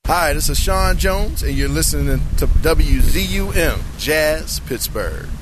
Hi, this is Sean Jones, and you're listening to WZUM Jazz Pittsburgh.